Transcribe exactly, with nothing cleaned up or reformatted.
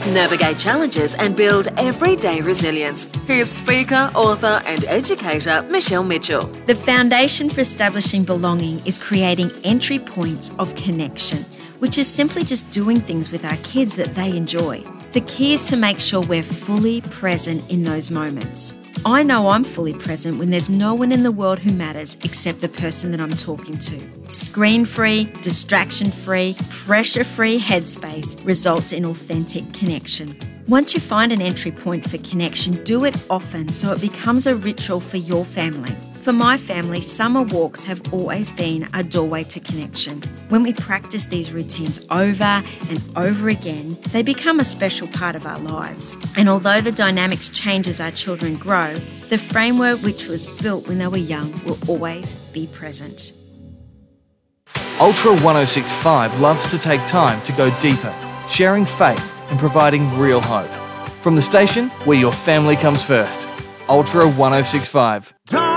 Navigate challenges and build everyday resilience. Here's speaker, author and educator Michelle Mitchell. The foundation for establishing belonging is creating entry points of connection, which is simply just doing things with our kids that they enjoy. The key is to make sure we're fully present in those moments. I know I'm fully present when there's no one in the world who matters except the person that I'm talking to. Screen-free, distraction-free, pressure-free headspace results in authentic connection. Once you find an entry point for connection, do it often so it becomes a ritual for your family. For my family, summer walks have always been a doorway to connection. When we practice these routines over and over again, they become a special part of our lives. And although the dynamics change as our children grow, the framework which was built when they were young will always be present. Ultra one oh six point five loves to take time to go deeper, sharing faith and providing real hope. From the station where your family comes first, Ultra one oh six point five.